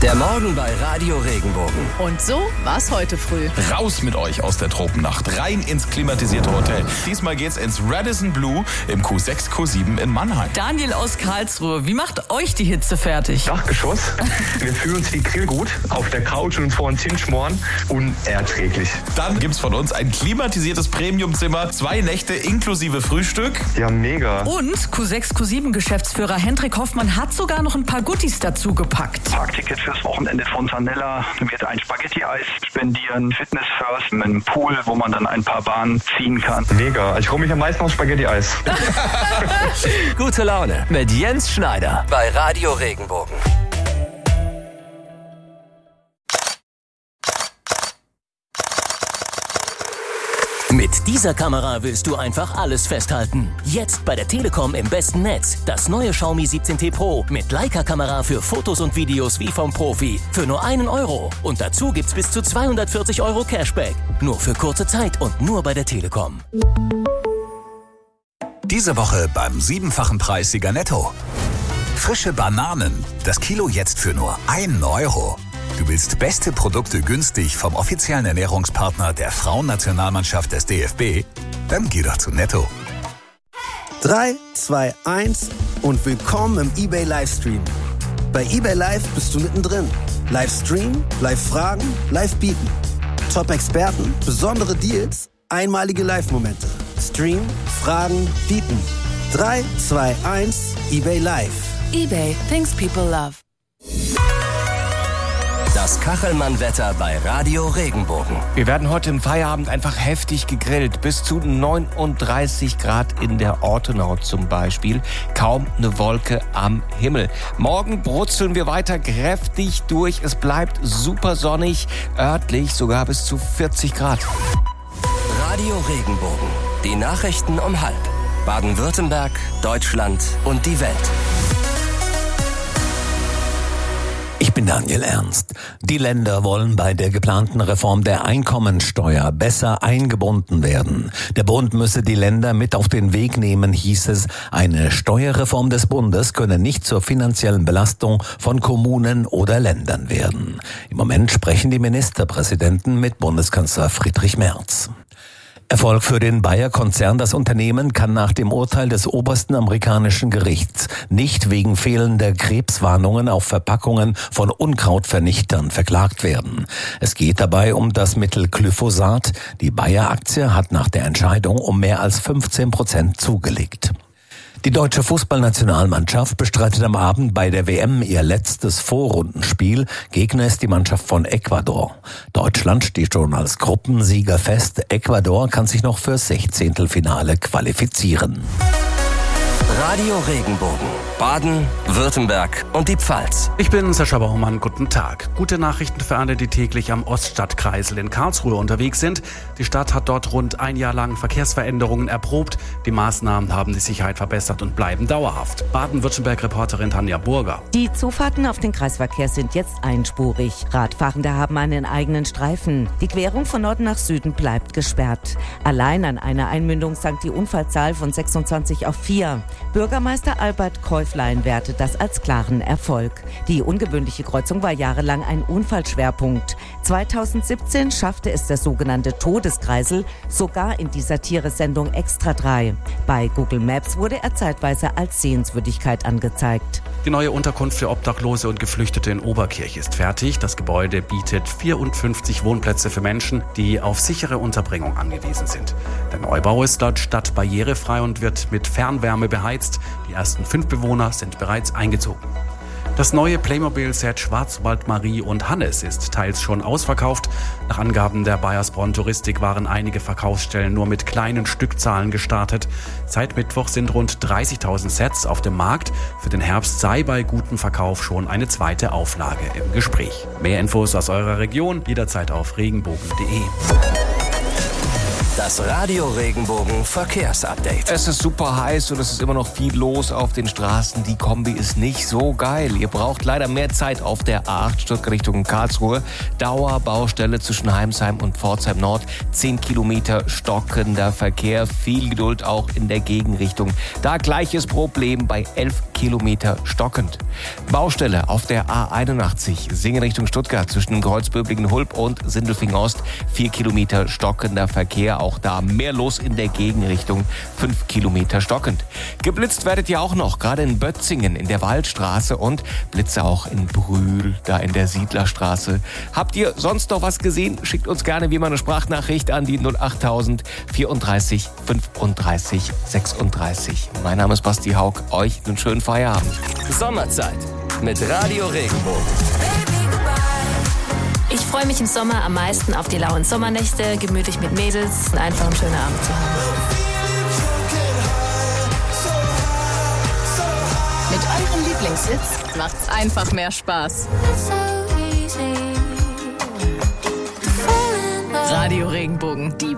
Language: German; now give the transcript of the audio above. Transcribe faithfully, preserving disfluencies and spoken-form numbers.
Der Morgen bei Radio Regenbogen. Und so war's heute früh. Raus mit euch aus der Tropennacht, rein ins klimatisierte Hotel. Diesmal geht's ins Radisson Blu im Q sechs Q sieben in Mannheim. Daniel aus Karlsruhe, wie macht euch die Hitze fertig? Dachgeschoss. Wir fühlen uns wie grillgut auf der Couch und uns vor uns hinschmoren. Unerträglich. Dann gibt's von uns ein klimatisiertes Premiumzimmer, zwei Nächte inklusive Frühstück. Ja, mega. Und Q sechs Q sieben Geschäftsführer Hendrik Hoffmann hat sogar noch ein paar Goodies dazu gepackt. Parkticket fürs Wochenende von Sanella, wird ein Spaghetti-Eis spendieren, Fitness First, mit einem Pool, wo man dann ein paar Bahnen ziehen kann. Mega. Also ich freue mich am meisten auf Spaghetti-Eis. Gute Laune mit Jens Schneider bei Radio Regenbogen. Mit dieser Kamera willst du einfach alles festhalten. Jetzt bei der Telekom im besten Netz. Das neue Xiaomi siebzehn T Pro mit Leica-Kamera für Fotos und Videos wie vom Profi. Für nur einen Euro. Und dazu gibt's bis zu zweihundertvierzig Euro Cashback. Nur für kurze Zeit und nur bei der Telekom. Diese Woche beim siebenfachen Preis Sieger Netto. Frische Bananen. Das Kilo jetzt für nur einen Euro. Du willst beste Produkte günstig vom offiziellen Ernährungspartner der Frauennationalmannschaft des D F B? Dann geh doch zu Netto. drei, zwei, eins und willkommen im eBay Livestream. Bei eBay Live bist du mittendrin. Livestream, Live-Fragen, Live-Bieten. Top-Experten, besondere Deals, einmalige Live-Momente. Stream, Fragen, Bieten. drei, zwei, eins, eBay Live. eBay, things people love. Das Kachelmann-Wetter bei Radio Regenbogen. Wir werden heute im Feierabend einfach heftig gegrillt. Bis zu neununddreißig Grad in der Ortenau zum Beispiel. Kaum eine Wolke am Himmel. Morgen brutzeln wir weiter kräftig durch. Es bleibt super sonnig, örtlich sogar bis zu vierzig Grad. Radio Regenbogen. Die Nachrichten um halb. Baden-Württemberg, Deutschland und die Welt. Ich bin Daniel Ernst. Die Länder wollen bei der geplanten Reform der Einkommensteuer besser eingebunden werden. Der Bund müsse die Länder mit auf den Weg nehmen, hieß es. Eine Steuerreform des Bundes könne nicht zur finanziellen Belastung von Kommunen oder Ländern werden. Im Moment sprechen die Ministerpräsidenten mit Bundeskanzler Friedrich Merz. Erfolg für den Bayer-Konzern. Das Unternehmen kann nach dem Urteil des obersten amerikanischen Gerichts nicht wegen fehlender Krebswarnungen auf Verpackungen von Unkrautvernichtern verklagt werden. Es geht dabei um das Mittel Glyphosat. Die Bayer-Aktie hat nach der Entscheidung um mehr als fünfzehn Prozent zugelegt. Die deutsche Fußballnationalmannschaft bestreitet am Abend bei der W M ihr letztes Vorrundenspiel. Gegner ist die Mannschaft von Ecuador. Deutschland steht schon als Gruppensieger fest. Ecuador kann sich noch fürs Sechzehntelfinale qualifizieren. Radio Regenbogen. Baden, Württemberg und die Pfalz. Ich bin Sascha Baumann, guten Tag. Gute Nachrichten für alle, die täglich am Oststadtkreisel in Karlsruhe unterwegs sind. Die Stadt hat dort rund ein Jahr lang Verkehrsveränderungen erprobt. Die Maßnahmen haben die Sicherheit verbessert und bleiben dauerhaft. Baden-Württemberg-Reporterin Tanja Burger. Die Zufahrten auf den Kreisverkehr sind jetzt einspurig. Radfahrende haben einen eigenen Streifen. Die Querung von Norden nach Süden bleibt gesperrt. Allein an einer Einmündung sank die Unfallzahl von sechsundzwanzig auf vier. Bürgermeister Albert Käuflein wertet das als klaren Erfolg. Die ungewöhnliche Kreuzung war jahrelang ein Unfallschwerpunkt. zweitausendsiebzehn schaffte es der sogenannte Todeskreisel sogar in dieser Tieresendung Extra drei. Bei Google Maps wurde er zeitweise als Sehenswürdigkeit angezeigt. Die neue Unterkunft für Obdachlose und Geflüchtete in Oberkirch ist fertig. Das Gebäude bietet vierundfünfzig Wohnplätze für Menschen, die auf sichere Unterbringung angewiesen sind. Der Neubau ist laut Stadt barrierefrei und wird mit Fernwärme beheizt. Die ersten fünf Bewohner sind bereits eingezogen. Das neue Playmobil-Set Schwarzwald Marie und Hannes ist teils schon ausverkauft. Nach Angaben der Bayersbronn Touristik waren einige Verkaufsstellen nur mit kleinen Stückzahlen gestartet. Seit Mittwoch sind rund dreißigtausend Sets auf dem Markt. Für den Herbst sei bei gutem Verkauf schon eine zweite Auflage im Gespräch. Mehr Infos aus eurer Region jederzeit auf regenbogen punkt de. Das Radio Regenbogen Verkehrsupdate. Es ist super heiß und es ist immer noch viel los auf den Straßen. Die Kombi ist nicht so geil. Ihr braucht leider mehr Zeit auf der A acht Stuttgart Richtung Karlsruhe. Dauerbaustelle zwischen Heimsheim und Pforzheim Nord. zehn Kilometer stockender Verkehr. Viel Geduld auch in der Gegenrichtung. Da gleiches Problem bei elf Kilometer stockend. Baustelle auf der A einundachtzig. Singen Richtung Stuttgart zwischen Kreuzböblingen Hulb und Sindelfingen Ost. vier Kilometer stockender Verkehr. Auch da mehr los in der Gegenrichtung. fünf Kilometer stockend. Geblitzt werdet ihr auch noch, gerade in Bötzingen in der Waldstraße und Blitze auch in Brühl, da in der Siedlerstraße. Habt ihr sonst noch was gesehen? Schickt uns gerne wie immer eine Sprachnachricht an die null acht null null vierunddreißig fünfunddreißig sechsunddreißig. Mein Name ist Basti Haug. Euch einen schönen Feierabend. Sommerzeit mit Radio Regenbogen. Ich freue mich im Sommer am meisten auf die lauen Sommernächte, gemütlich mit Mädels und einfach einen schönen Abend zu haben. Mit eurem Lieblingshits macht's einfach mehr Spaß. Radio Regenbogen, die